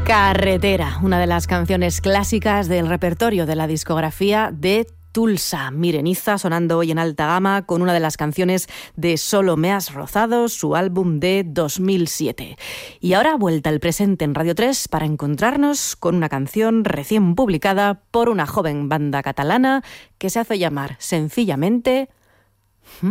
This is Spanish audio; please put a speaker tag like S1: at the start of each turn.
S1: Carretera, una de las canciones clásicas del repertorio de la discografía de Tulsa. Mireniza, sonando hoy en alta gama con una de las canciones de Solo me has rozado, su álbum de 2007. Y ahora vuelta al presente en Radio 3 para encontrarnos con una canción recién publicada por una joven banda catalana que se hace llamar sencillamente